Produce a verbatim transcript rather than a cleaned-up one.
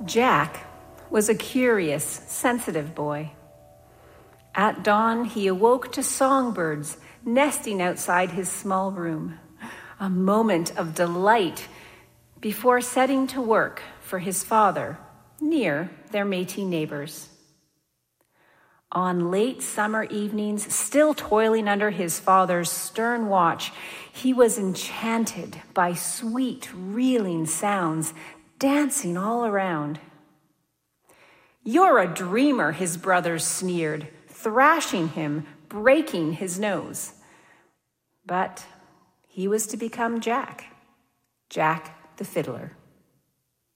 Jack was a curious, sensitive boy. At dawn, he awoke to songbirds nesting outside his small room, a moment of delight before setting to work for his father near their Métis neighbors. On late summer evenings, still toiling under his father's stern watch, he was enchanted by sweet, reeling sounds dancing all around. "You're a dreamer," his brothers sneered, thrashing him, breaking his nose. But he was to become Jack, Jack the fiddler.